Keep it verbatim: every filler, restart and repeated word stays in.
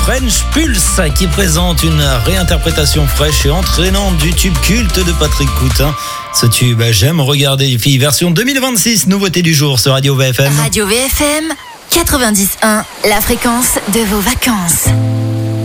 French Pulse qui présente une réinterprétation fraîche et entraînante du tube culte de Patrick Coutin. Ce tube, j'aime regarder les filles, version deux mille vingt-six, nouveauté du jour sur Radio V F M. Radio V F M quatre-vingt-dix un, la fréquence de vos vacances.